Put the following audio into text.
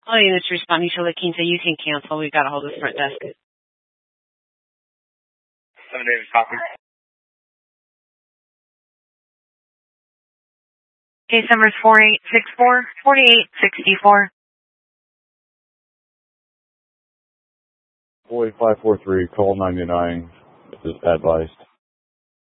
All units responding to La Quinta, you can cancel. We've got a hold of the front desk. 7 David, copy. Case number is 4864-4864. Boy 543, call 99. This is advised.